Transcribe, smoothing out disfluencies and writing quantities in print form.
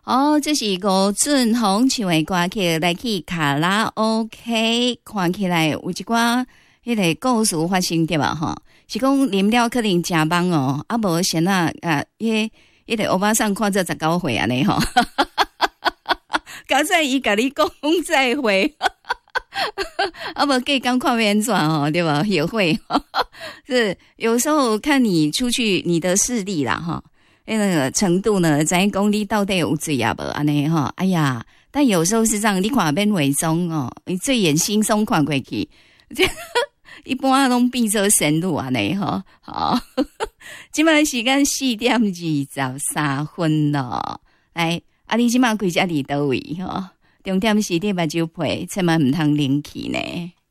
哦，这是吴俊宏唱的歌曲，来去卡拉 OK， 看起来有一寡迄个故事发生对吧？哈，是讲啉了可能真忙哦，啊无先啊迄个欧巴桑看这19岁安尼吼，刚才伊甲你讲再会。啊不，给赶快变转哦，对吧？也会是有时候看你出去你的视力啦哈，那个程度呢，在公里到底有罪啊不安尼哈？哎呀，但有时候是让你看边为中哦，你最眼轻松看过去，一般拢变做神路安尼哈。好，今晚时间4:23咯，来，啊你今晚回家伫倒位哈？重点是你目睭皮，千万唔通冷气呢。